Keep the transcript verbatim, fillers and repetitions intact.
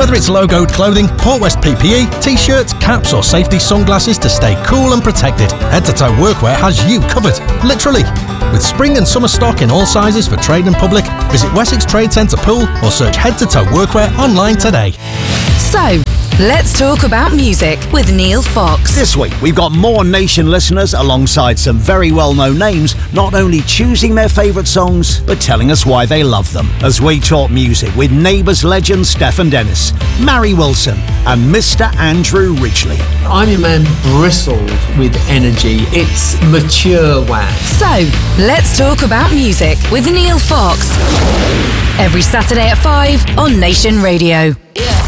Whether it's logoed clothing, Port West P P E, t-shirts, caps or safety sunglasses to stay cool and protected, Head to Toe Workwear has you covered. Literally. With spring and summer stock in all sizes for trade and public, visit Wessex Trade Centre Pool or search Head to Toe Workwear online today. So, let's talk about music with Neil Fox. This week, we've got more Nation listeners alongside some very well-known names, not only choosing their favourite songs, but telling us why they love them. As we talk music with Neighbours legend Stefan Dennis, Mary Wilson and Mister Andrew Ridgeley. I'm a man bristled with energy. It's mature wax. So, let's talk about music with Neil Fox. Every Saturday at five on Nation Radio.